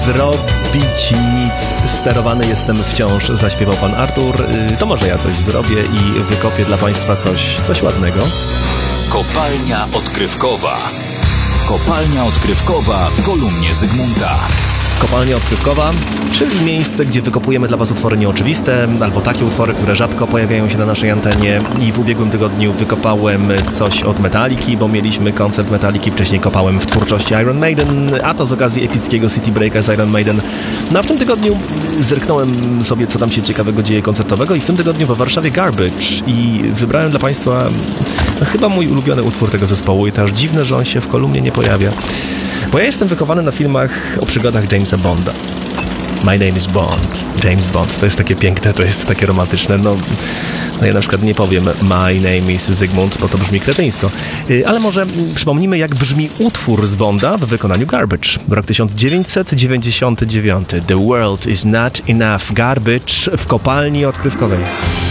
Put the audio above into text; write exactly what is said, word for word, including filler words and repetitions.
zrobić nic, sterowany jestem wciąż, zaśpiewał pan Artur. To może ja coś zrobię i wykopię dla państwa coś, coś ładnego. Kopalnia odkrywkowa. Kopalnia odkrywkowa w kolumnie Zygmunta. Kopalnia odkrywkowa, czyli miejsce, gdzie wykopujemy dla was utwory nieoczywiste, albo takie utwory, które rzadko pojawiają się na naszej antenie. I w ubiegłym tygodniu wykopałem coś od Metaliki, bo mieliśmy koncert Metaliki, wcześniej kopałem w twórczości Iron Maiden, a to z okazji epickiego City Breaka z Iron Maiden. No a w tym tygodniu zerknąłem sobie, co tam się ciekawego dzieje koncertowego, i w tym tygodniu we Warszawie Garbage, i wybrałem dla państwa no, chyba mój ulubiony utwór tego zespołu, i to aż dziwne, że on się w kolumnie nie pojawia. Bo ja jestem wychowany na filmach o przygodach Jamesa Bonda. My name is Bond. James Bond. To jest takie piękne, to jest takie romantyczne. No, no ja na przykład nie powiem My name is Zygmunt, bo to brzmi kretyńsko. Ale może przypomnimy, jak brzmi utwór z Bonda w wykonaniu Garbage. Rok tysiąc dziewięćset dziewięćdziesiąty dziewiąty. The world is not enough. Garbage w kopalni odkrywkowej.